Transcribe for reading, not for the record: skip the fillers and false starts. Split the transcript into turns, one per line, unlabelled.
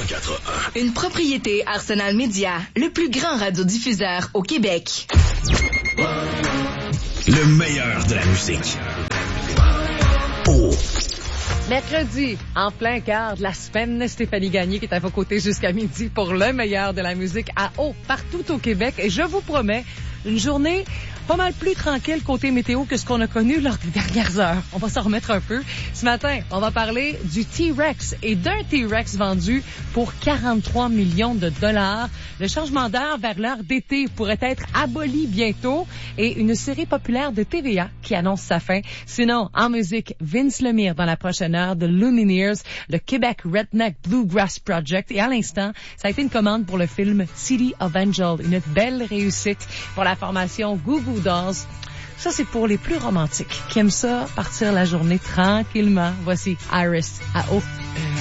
104.1.
Une propriété Arsenal Média, le plus grand radiodiffuseur au Québec.
Le meilleur de la musique. Oh.
Mercredi, en plein quart de la semaine, Stéphanie Gagné qui est à vos côtés jusqu'à midi pour le meilleur de la musique à eau partout au Québec. Et je vous promets une journée pas mal plus tranquille côté météo que ce qu'on a connu lors des dernières heures. On va s'en remettre un peu. Ce matin, on va parler du T-Rex et d'un T-Rex vendu pour 43 millions de dollars. Le changement d'heure vers l'heure d'été pourrait être aboli bientôt et une série populaire de TVA qui annonce sa fin. Sinon, en musique, Vince Lemire dans la prochaine heure de Lumineers, le Québec Redneck Bluegrass Project. Et à l'instant, ça a été une commande pour le film City of Angel, une belle réussite pour la formation Goo Goo Dolls. Ça, c'est pour les plus romantiques qui aiment ça partir la journée tranquillement. Voici Iris à eau.